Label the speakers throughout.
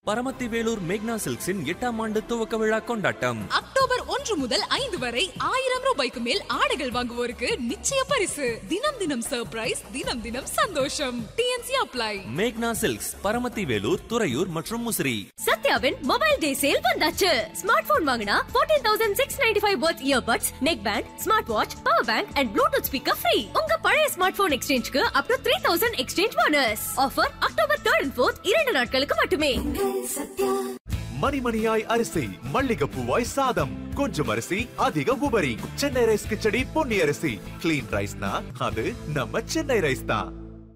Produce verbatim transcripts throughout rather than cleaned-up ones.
Speaker 1: பரமத்தி வேலூர் மேக்னா சில்க்ஸின் எட்டாம் ஆண்டு துவக்க விழா கொண்டாட்டம்
Speaker 2: அக்டோபர் ஒன்று முதல் ஐந்து வரை ஆயிரம் ரூபாய்க்கு மேல் ஆடைகள் வாங்குவோருக்கு நிச்சய பரிசு. தினம் தினம் சர்ப்ரைஸ், தினம் தினம் சந்தோஷம். DNC apply.
Speaker 1: மேக்னா சில்க்ஸ், பரமத்தி வேலூர், துறையூர் மற்றும் முசிறி.
Speaker 3: சத்யாவின் மொபைல் டே சேல் வந்தாச்சு. ஸ்மார்ட் போன் வாங்கினா பதினான்கு ஆயிரத்து அறுநூற்று தொண்ணூற்று ஐந்து watts earbuds, neck band, smart watch, power bank and Bluetooth speaker free. உங்க பழைய ஸ்மார்ட் போன் எக்ஸ்சேஞ்சுக்கு அப் டு மூவாயிரம் எக்ஸ்சேஞ்ச் போனஸ். ஆஃபர் அக்டோபர் மூன்று and நான்கு இரண்டு நாட்களுக்கு மட்டுமே.
Speaker 4: மணிமணியாய் அரிசி, மல்லிகைப்பூவாய் சாதம், கொஞ்சம் அரிசி அதிக உபரி. சென்னை ரைஸ் கிச்சடி பொன்னி அரிசி. கிளீன் ரைஸ்னா அது நம்ம சென்னை ரைஸ் தான்.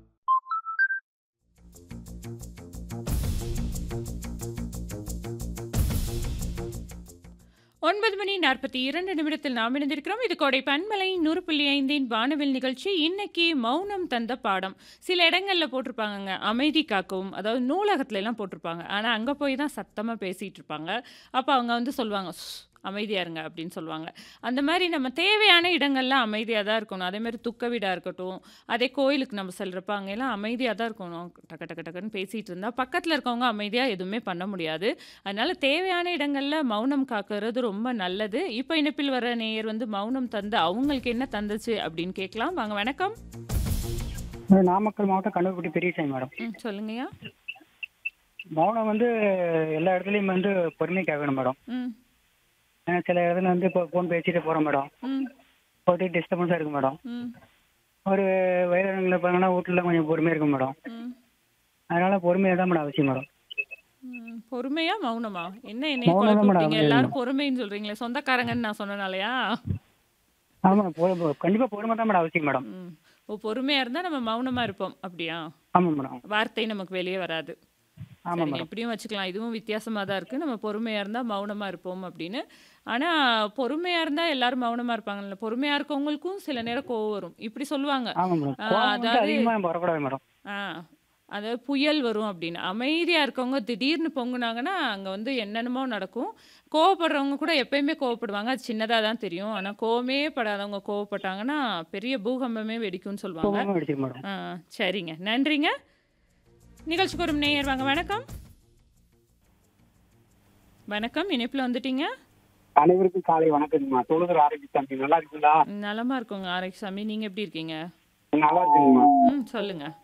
Speaker 5: ஒன்பது மணி நாற்பத்தி இரண்டு நிமிடத்தில் நாம் இணைந்திருக்கிறோம். இது கோடை பன்மலை நூறு புள்ளி ஐந்தின் வானவில் நிகழ்ச்சி. இன்னைக்கு மௌனம் தந்த பாடம். சில இடங்களில் போட்டிருப்பாங்கங்க அமைதி காக்கவும், அதாவது நூலகத்துல எல்லாம் போட்டிருப்பாங்க. ஆனால் அங்கே போய் தான் சத்தமாக பேசிகிட்டு இருப்பாங்க. அப்போ அவங்க வந்து சொல்லுவாங்க, அமைதியாக இருங்க அப்படின்னு சொல்லுவாங்க. அந்த மாதிரி நம்ம தேவையான இடங்கள்லாம் அமைதியாக தான் இருக்கணும். அதேமாதிரி துக்க வீடாக இருக்கட்டும், அதே கோயிலுக்கு நம்ம செல்கிறப்ப அங்கெல்லாம் அமைதியாக தான் இருக்கணும். டக்கு டக்கு டக்குன்னு பேசிகிட்டு இருந்தால் பக்கத்தில் இருக்கவங்க அமைதியாக எதுவுமே பண்ண முடியாது. அதனால் தேவையான இடங்களில் மௌனம் காக்கிறது ரொம்ப நல்லது. இப்போ இணைப்பில் வர நேயர் வந்து மௌனம் தந்து அவங்களுக்கு என்ன தந்துச்சு அப்படின்னு கேட்கலாம். வாங்க, வணக்கம்.
Speaker 6: நாமக்கல் மாவட்டம் கண்ணுக்குட்டி பெரியசாமி மேடம்.
Speaker 5: ம் சொல்லுங்கய்யா.
Speaker 6: மௌனம் வந்து எல்லா இடத்துலையும் வந்து பொறுமை கேட்கணும் மேடம்.
Speaker 5: ம்
Speaker 6: சில இடத்துல வந்து இப்போ ஃபோன் பேசிட்டு போகிறோம் மேடம்,
Speaker 5: ம்
Speaker 6: போட்டு டிஸ்டர்பன்ஸாக இருக்கும் மேடம்.
Speaker 5: ம்
Speaker 6: ஒரு வயதானவங்களை பார்த்தீங்கன்னா வீட்டில் கொஞ்சம் பொறுமையாக இருக்கும் மேடம்.
Speaker 5: ம்
Speaker 6: அதனால பொறுமையாக தான் மேடம் அவசியம் மேடம்.
Speaker 5: ம், பொறுமையா மௌனமா? என்ன என்னைய
Speaker 6: மௌனம்
Speaker 5: குழப்பி
Speaker 6: தான் மேடம்
Speaker 5: விட்டீங்க.
Speaker 6: அவசியம்
Speaker 5: எல்லாரும்
Speaker 6: மேடம்.
Speaker 5: பொறுமைன்னு சொல்றீங்களே, சொந்தக்காரங்கன்னு நான் சொன்னனாலயா?
Speaker 6: ஆமாம், கண்டிப்பாக பொறுமை தான் மேடம் அவசியம் மேடம்.
Speaker 5: ம் ஓ, பொறுமையா இருந்தா நம்ம மௌனமா இருப்போம் அப்படியா?
Speaker 6: ஆமாம் மேடம்.
Speaker 5: வார்த்தை நமக்கு வெளியே வராது.
Speaker 6: ஆமாம்
Speaker 5: சரிங்க,
Speaker 6: மேடம்.
Speaker 5: எப்படியும் வச்சுக்கலாம். இதுவும் வித்தியாசமா தான் இருக்கு. நம்ம பொறுமையா இருந்தா மௌனமா இருப்போம் அப்படின்னு. ஆனா பொறுமையா இருந்தா எல்லாரும் மௌனமா இருப்பாங்கல்ல. பொறுமையா இருக்கவங்களுக்கும் சில நேரம் கோவம் வரும். இப்படி சொல்லுவாங்க.
Speaker 6: ஆமாம் மேடம்.
Speaker 5: ஆ,
Speaker 6: கோவம் வந்து
Speaker 5: அதாவது
Speaker 6: அதிகமாக நம்ம வரக்கூடாது மேடம்.
Speaker 5: ஆ அதாவது புயல் வரும் அப்படின்னு. அமைதியா இருக்கவங்க திடீர்னு பொங்குனாங்கன்னா அங்க வந்து என்னென்னமோ நடக்கும். கோவப்படுறவங்க கூட எப்பயுமே கோவப்படுவாங்க. அது சின்னதா தான் தெரியும். ஆனா கோவமே படாதவங்க கோவப்பட்டாங்கன்னா பெரிய பூகம்பமே வெடிக்கும்னு சொல்லுவாங்க.
Speaker 6: கோவமாக அடிச்சிருக்கு மேடம்.
Speaker 5: ஆ சரிங்க, நன்றிங்க. நிகழ்ச்சிக்கு ஒரு நேயர் வாங்க, வணக்கம். வணக்கம், இணைப்பில் வந்துட்டீங்க.
Speaker 7: அனைவருக்கும் காலை வணக்கங்கம்மா. தொழுதல் ஆரோக்கியசாமி நல்லா இருக்குங்களா?
Speaker 5: நலமா இருக்கோங்க ஆரோக்கியசாமி, நீங்க எப்படி இருக்கீங்க?
Speaker 7: நல்லா இருக்குங்கம்மா.
Speaker 5: ம் சொல்லுங்க.